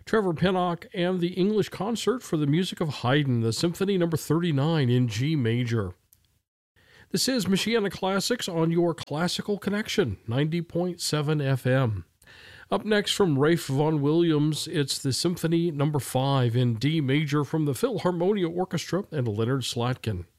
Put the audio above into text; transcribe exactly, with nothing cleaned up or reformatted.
Trevor Pinnock and the English Concert for the Music of Haydn, the Symphony number thirty-nine in G major. This is Michiana Classics on your Classical Connection, ninety point seven F M. Up next from Ralph Vaughan Williams, it's the Symphony number five in D major from the Philharmonia Orchestra and Leonard Slatkin.